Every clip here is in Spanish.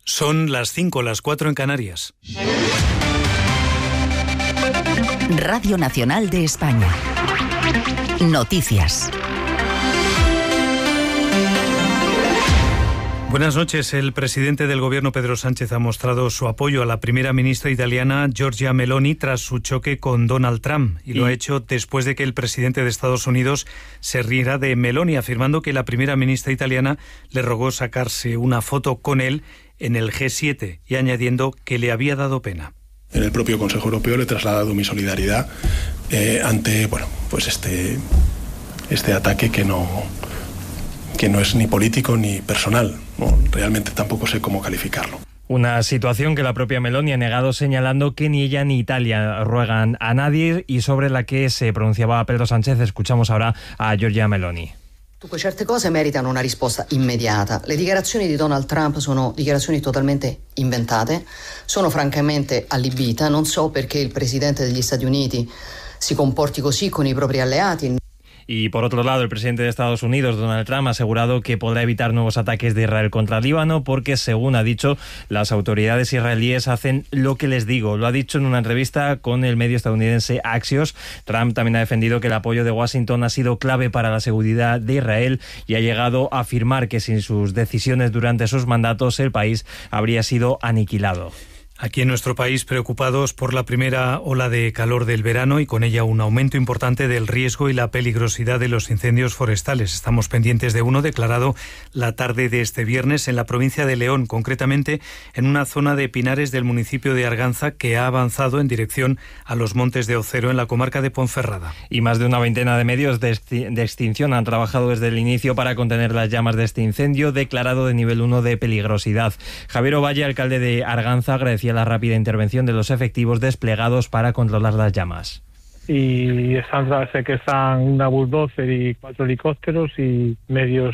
Son las 5, las 4 en Canarias. Radio Nacional de España. Noticias. Buenas noches. El presidente del Gobierno, Pedro Sánchez, ha mostrado su apoyo a la primera ministra italiana, Giorgia Meloni, tras su choque con Donald Trump. Y lo ha hecho después de que el presidente de Estados Unidos se riera de Meloni, afirmando que la primera ministra italiana le rogó sacarse una foto con él en el G7 y añadiendo que le había dado pena. En el propio Consejo Europeo le he trasladado mi solidaridad ante este ataque que no es ni político ni personal. No, realmente tampoco sé cómo calificarlo. Una situación que la propia Meloni ha negado, señalando que ni ella ni Italia ruegan a nadie y sobre la que se pronunciaba Pedro Sánchez. Escuchamos ahora a Giorgia Meloni. Dunque, certe cose meritano una risposta immediata. Le dichiarazioni di Donald Trump sono dichiarazioni totalmente inventate, sono francamente allibita, non so perché il presidente degli Stati Uniti si comporti così con i propri alleati. Y por otro lado, el presidente de Estados Unidos, Donald Trump, ha asegurado que podrá evitar nuevos ataques de Israel contra Líbano porque, según ha dicho, las autoridades israelíes hacen lo que les digo. Lo ha dicho en una entrevista con el medio estadounidense Axios. Trump también ha defendido que el apoyo de Washington ha sido clave para la seguridad de Israel y ha llegado a afirmar que sin sus decisiones durante sus mandatos el país habría sido aniquilado. Aquí en nuestro país, preocupados por la primera ola de calor del verano y con ella un aumento importante del riesgo y la peligrosidad de los incendios forestales. Estamos pendientes de uno declarado la tarde de este viernes en la provincia de León, concretamente en una zona de pinares del municipio de Arganza que ha avanzado en dirección a los Montes de Ocero en la comarca de Ponferrada. Y más de una veintena de medios de extinción han trabajado desde el inicio para contener las llamas de este incendio declarado de nivel 1 de peligrosidad. Javier Ovalle, alcalde de Arganza, agradeció la rápida intervención de los efectivos desplegados para controlar las llamas. Y sé que están una bulldozer y 4 helicópteros y medios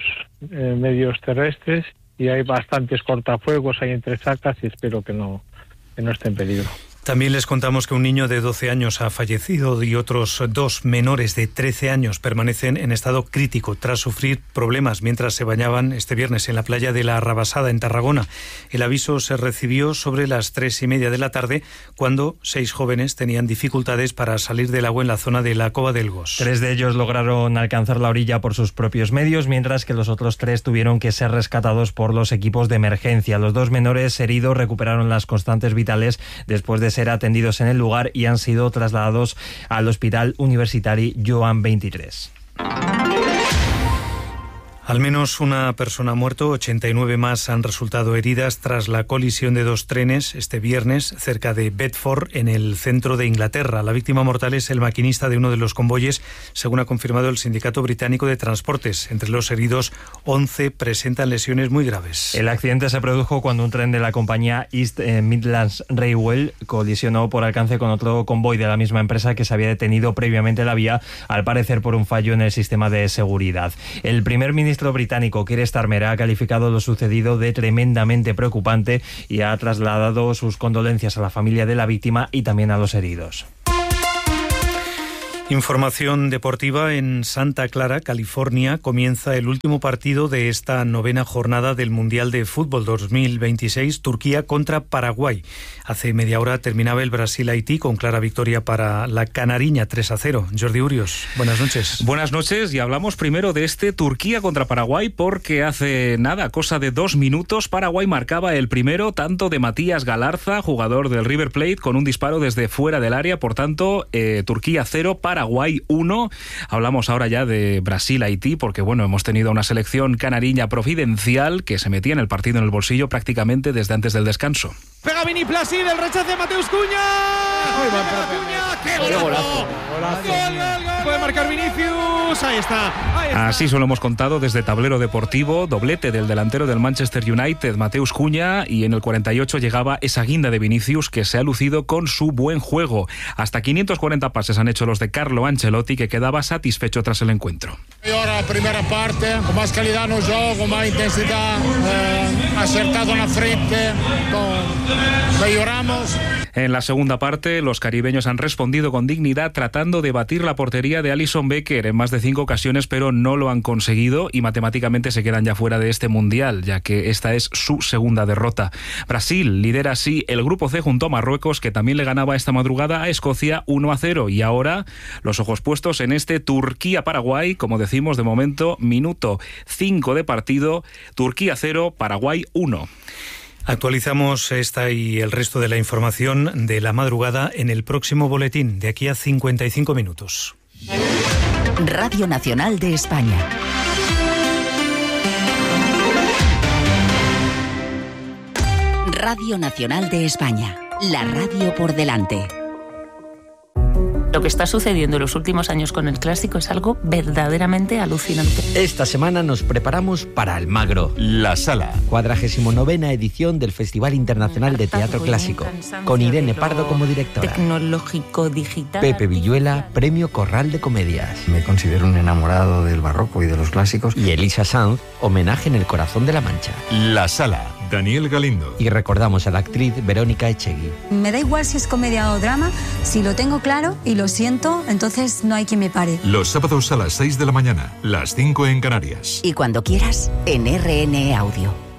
terrestres, y hay bastantes cortafuegos, hay entresacas y espero que no esté en peligro. También les contamos que un niño de 12 años ha fallecido y otros 2 menores de 13 años permanecen en estado crítico tras sufrir problemas mientras se bañaban este viernes en la playa de la Rabasada, en Tarragona. El aviso se recibió sobre las 3:30 de la tarde, cuando 6 jóvenes tenían dificultades para salir del agua en la zona de la Cova del Gos. 3 de ellos lograron alcanzar la orilla por sus propios medios, mientras que los otros 3 tuvieron que ser rescatados por los equipos de emergencia. Los 2 menores heridos recuperaron las constantes vitales después de ser atendidos en el lugar y han sido trasladados al Hospital Universitari Joan 23. Al menos una persona ha muerto, 89 más han resultado heridas tras la colisión de 2 trenes este viernes cerca de Bedford, en el centro de Inglaterra. La víctima mortal es el maquinista de uno de los convoyes, según ha confirmado el Sindicato Británico de Transportes. Entre los heridos, 11 presentan lesiones muy graves. El accidente se produjo cuando un tren de la compañía East Midlands Railway colisionó por alcance con otro convoy de la misma empresa que se había detenido previamente en la vía, al parecer por un fallo en el sistema de seguridad. El primer ministro británico Keir Starmer ha calificado lo sucedido de tremendamente preocupante y ha trasladado sus condolencias a la familia de la víctima y también a los heridos. Información deportiva. En Santa Clara, California, comienza el último partido de esta 9ª jornada del Mundial de Fútbol 2026, Turquía contra Paraguay. Hace media hora terminaba el Brasil-Haití con clara victoria para la canariña, 3-0. Jordi Urios, buenas noches. Buenas noches, y hablamos primero de este Turquía contra Paraguay porque hace nada, cosa de 2 minutos, Paraguay marcaba el primero tanto de Matías Galarza, jugador del River Plate, con un disparo desde fuera del área. Por tanto, Turquía 0, Paraguay 1. Hablamos ahora ya de Brasil-Haití porque, bueno, hemos tenido una selección canariña providencial que se metía en el partido en el bolsillo prácticamente desde antes del descanso. Pega Vini Placid, el rechace de Mateus Cunha. ¡Qué golazo! ¡Gol! Puede marcar Vinicius. Ahí está. Así se lo hemos contado desde Tablero Deportivo. Doblete del delantero del Manchester United, Mateus Cunha, y en el 48 llegaba esa guinda de Vinicius, que se ha lucido con su buen juego. Hasta 540 pases han hecho los de Carlo Ancelotti, que quedaba satisfecho tras el encuentro. Ahora la primera parte, con más calidad no juego, con más intensidad, acertado en la frente, mejoramos. En la segunda parte, los caribeños han respondido con dignidad tratando de batir la portería de Alisson Becker en más de 5 ocasiones, pero no lo han conseguido y matemáticamente se quedan ya fuera de este mundial, ya que esta es su segunda derrota. Brasil lidera así el grupo C junto a Marruecos, que también le ganaba esta madrugada a Escocia 1-0, y ahora los ojos puestos en este Turquía-Paraguay, como decimos de momento, minuto 5 de partido, Turquía 0, Paraguay 1. Actualizamos esta y el resto de la información de la madrugada en el próximo boletín, de aquí a 55 minutos. Radio Nacional de España. Radio Nacional de España. La radio por delante. Lo que está sucediendo en los últimos años con el clásico es algo verdaderamente alucinante. Esta semana nos preparamos para Almagro. La Sala. 49ª edición del Festival Internacional de Teatro Clásico. Con Irene Pardo como directora. Tecnológico, digital. Pepe Villuela, Premio Corral de Comedias. Me considero un enamorado del barroco y de los clásicos. Y Elisa Sanz, homenaje en el corazón de la Mancha. La Sala. Daniel Galindo. Y recordamos a la actriz Verónica Echegui. Me da igual si es comedia o drama, si lo tengo claro y lo siento, entonces no hay quien me pare. Los sábados a las 6 de la mañana, las 5 en Canarias. Y cuando quieras, en RN Audio.